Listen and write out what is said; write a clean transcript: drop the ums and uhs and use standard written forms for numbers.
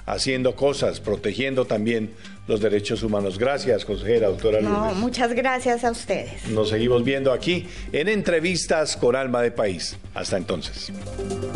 haciendo cosas, protegiendo también los derechos humanos. Gracias, consejera, doctora Lourdes. No, muchas gracias a ustedes. Nos seguimos viendo aquí en Entrevistas con Alma de País. Hasta entonces.